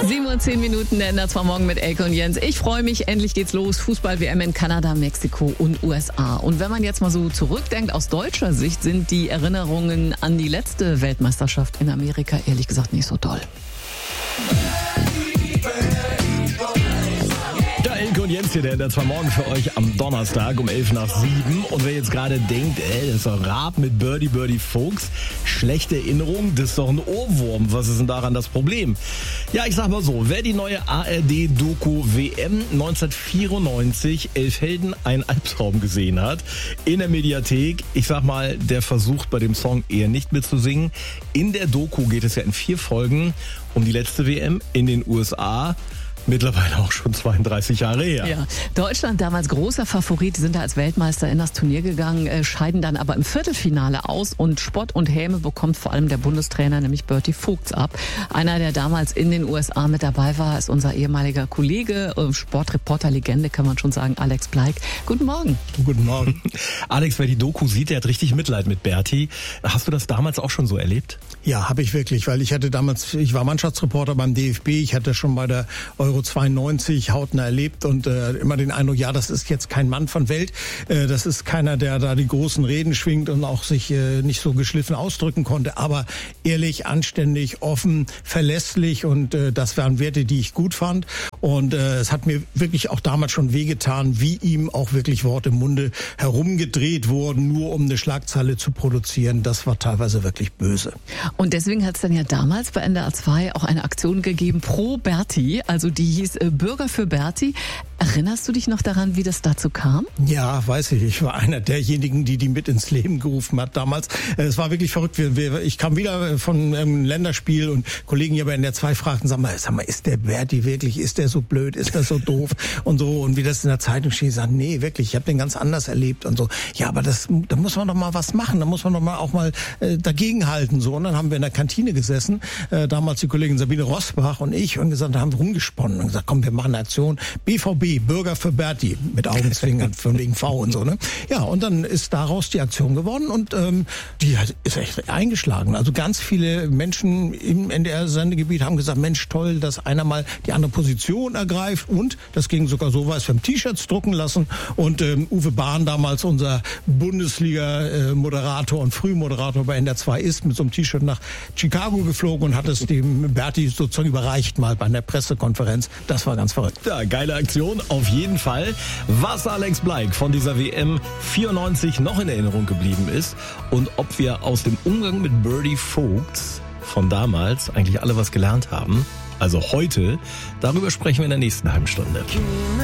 7:10 der NDR 2 Morgen mit Elke und Jens. Ich freue mich, endlich geht's los. Fußball-WM in Kanada, Mexiko und USA. Und wenn man jetzt mal so zurückdenkt, aus deutscher Sicht sind die Erinnerungen an die letzte Weltmeisterschaft in Amerika ehrlich gesagt nicht so toll. Und Jens hier, der NDR 2 Morgen für euch am Donnerstag um 7:11. Und wer jetzt gerade denkt, das ist doch Rap mit Birdie Folks, schlechte Erinnerung, das ist doch ein Ohrwurm. Was ist denn daran das Problem? Ja, ich sag mal so, wer die neue ARD-Doku WM 1994, 11 Helden, ein Albtraum gesehen hat, in der Mediathek, ich sag mal, der versucht bei dem Song eher nicht mitzusingen. In der Doku geht es ja in 4 Folgen um die letzte WM in den USA. Mittlerweile auch schon 32 Jahre her. Ja, Deutschland damals großer Favorit, die sind da als Weltmeister in das Turnier gegangen, scheiden dann aber im Viertelfinale aus und Spott und Häme bekommt vor allem der Bundestrainer, nämlich Berti Vogts, ab. Einer, der damals in den USA mit dabei war, ist unser ehemaliger Kollege, Sportreporter-Legende, kann man schon sagen, Alex Bleik. Guten Morgen. Guten Morgen. Alex, wer die Doku sieht, der hat richtig Mitleid mit Berti. Hast du das damals auch schon so erlebt? Ja, habe ich wirklich, weil ich war Mannschaftsreporter beim DFB, ich hatte schon bei der Euro 92 hautnah erlebt und immer den Eindruck, ja, das ist jetzt kein Mann von Welt, das ist keiner, der da die großen Reden schwingt und auch sich nicht so geschliffen ausdrücken konnte, aber ehrlich, anständig, offen, verlässlich und das waren Werte, die ich gut fand und es hat mir wirklich auch damals schon wehgetan, wie ihm auch wirklich Worte im Munde herumgedreht wurden, nur um eine Schlagzeile zu produzieren, das war teilweise wirklich böse. Und deswegen hat es dann ja damals bei NDR 2 auch eine Aktion gegeben pro Berti, also die hieß Bürger für Berti. Erinnerst du dich noch daran, wie das dazu kam? Ja, weiß ich. Ich war einer derjenigen, die mit ins Leben gerufen hat damals. Es war wirklich verrückt. Ich kam wieder von einem Länderspiel und Kollegen hier bei NDR 2 fragten, sag mal, ist der Berti wirklich, ist der so blöd, ist der so doof und so. Und wie das in der Zeitung steht, sagen, nee, wirklich, ich habe den ganz anders erlebt und so. Ja, aber da muss man doch mal was machen, da muss man doch mal auch mal dagegenhalten. So. Und dann haben wir in der Kantine gesessen, damals die Kollegin Sabine Rosbach und ich, und gesagt, da haben wir rumgesponnen und gesagt, komm, wir machen eine Aktion, BVB, Bürger für Berti, mit Augenzwinkern von wegen V und so, ne? Ja, und dann ist daraus die Aktion geworden und die ist echt eingeschlagen. Also ganz viele Menschen im NDR-Sendegebiet haben gesagt, Mensch, toll, dass einer mal die andere Position ergreift und das ging sogar so weit, wir haben T-Shirts drucken lassen und Uwe Bahn, damals unser Bundesliga-Moderator und Frühmoderator bei NDR 2 ist mit so einem T-Shirt nach Chicago geflogen und hat es dem Berti sozusagen überreicht mal bei einer Pressekonferenz. Das war ganz verrückt. Ja, geile Aktion, auf jeden Fall. Was Alex Bleik von dieser WM 94 noch in Erinnerung geblieben ist und ob wir aus dem Umgang mit Berti Vogts von damals eigentlich alle was gelernt haben, also heute, darüber sprechen wir in der nächsten halben Stunde.